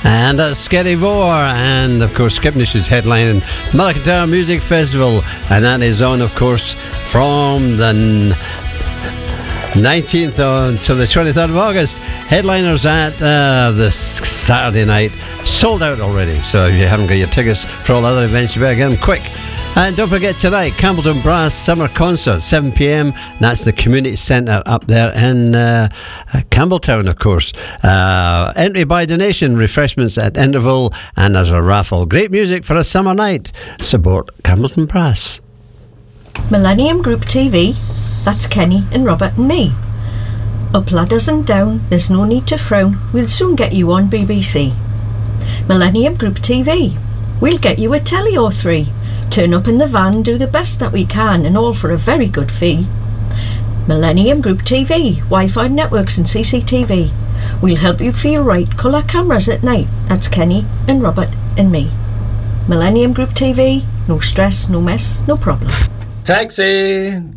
And that's Skerry Vore, and of course Skipnish is headlining Mullaghtyre Music Festival, and that is on, of course, from the 19th until the 23rd of August. Headliners at this Saturday night sold out already, so if you haven't got your tickets for all other events, you better get them quick. And don't forget tonight, Campbelltown Brass Summer Concert, 7pm. That's the community centre up there in Campbelltown, of course. Entry by donation, refreshments at interval, and there's a raffle. Great music for a summer night. Support Campbelltown Brass. Millennium Group TV, that's Kenny and Robert and me. Up ladders and down, there's no need to frown, we'll soon get you on BBC. Millennium Group TV, we'll get you a telly or three. Turn up in the van, do the best that we can, and all for a very good fee. Millennium Group TV, Wi-Fi networks and CCTV. We'll help you feel right, colour cameras at night. That's Kenny and Robert and me. Millennium Group TV, no stress, no mess, no problem. Taxi!